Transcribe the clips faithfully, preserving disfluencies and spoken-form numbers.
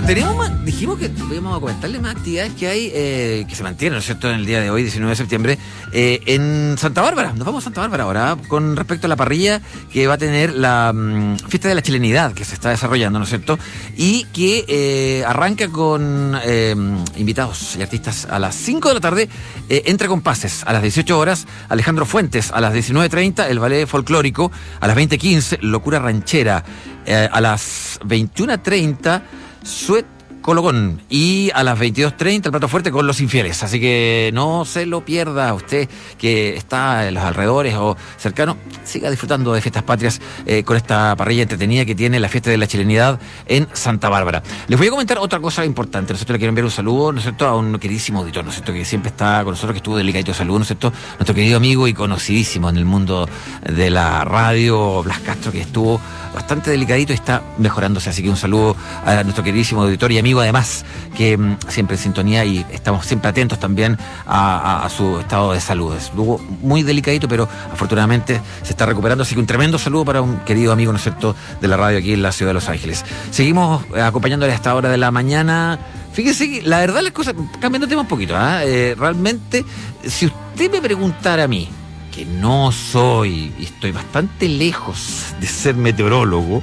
tenemos más, dijimos que íbamos a comentarles más actividades que hay, eh, que se mantienen, ¿no es cierto?, en el día de hoy, diecinueve de septiembre, eh, en Santa Bárbara. Nos vamos a Santa Bárbara ahora, con respecto a la parrilla que va a tener la um, fiesta de la chilenidad que se está desarrollando, ¿no es cierto?, y que eh, arranca con eh, invitados y artistas a las cinco de la tarde, eh, Entre Compases, a las dieciocho horas, Alejandro Fuentes, a las diecinueve treinta, el ballet folclórico, a las veinte quince, Locura Ranchera, eh, a las veintiuna treinta, Suet Cologón, y a las veintidós treinta el plato fuerte con Los Infieles. Así que no se lo pierda usted que está en los alrededores o cercano, siga disfrutando de Fiestas Patrias eh, con esta parrilla entretenida que tiene la fiesta de la chilenidad en Santa Bárbara. Les voy a comentar otra cosa importante. Nosotros le quiero enviar un saludo, ¿no es cierto?, a un queridísimo auditor, ¿no es cierto?, que siempre está con nosotros, que estuvo delicadito de salud, ¿no es cierto?, nuestro querido amigo y conocidísimo en el mundo de la radio, Blas Castro, que estuvo bastante delicadito y está mejorándose. Así que un saludo a nuestro queridísimo auditor y amigo, además, que um, siempre en sintonía, y estamos siempre atentos también a, a, a su estado de salud. Estuvo muy delicadito, pero afortunadamente se está recuperando. Así que un tremendo saludo para un querido amigo, ¿no es cierto?, de la radio aquí en la ciudad de Los Ángeles. Seguimos eh, acompañándole a esta hora de la mañana. Fíjese que la verdad las cosas, cambiando de tema un poquito, ¿eh? Eh, realmente, si usted me preguntara a mí, que no soy, y estoy bastante lejos de ser meteorólogo,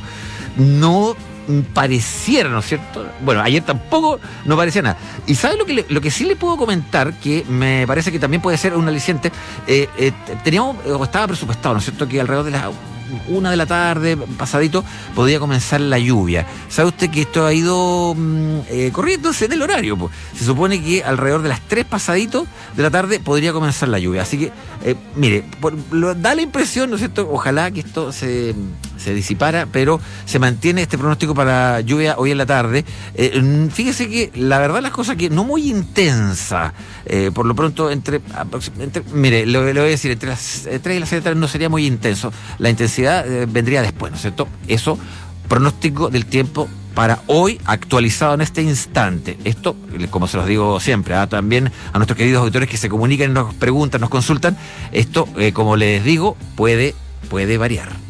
no pareciera, ¿no es cierto? Bueno, ayer tampoco no parecía nada. Y ¿sabe lo que le, lo que sí le puedo comentar? Que me parece que también puede ser un aliciente. Eh, eh, teníamos, o estaba presupuestado, ¿no es cierto?, que alrededor de las una de la tarde, pasadito, podía comenzar la lluvia. ¿Sabe usted que esto ha ido mmm, eh, corriéndose en el horario? Pues se supone que alrededor de las tres pasaditos de la tarde podría comenzar la lluvia. Así que, eh, mire, por, lo, da la impresión, ¿no es cierto?, ojalá que esto se, se disipara, pero se mantiene este pronóstico para lluvia hoy en la tarde. Eh, fíjese que la verdad las cosas que no muy intensa, eh, por lo pronto entre, entre mire, le, le voy a decir, entre las tres y las seis de la tarde no sería muy intenso. La intensidad eh, vendría después, ¿no es cierto? Eso, pronóstico del tiempo para hoy, actualizado en este instante. Esto, como se los digo siempre, ¿eh? También a nuestros queridos auditores que se comunican, nos preguntan, nos consultan, esto, eh, como les digo, puede, puede variar.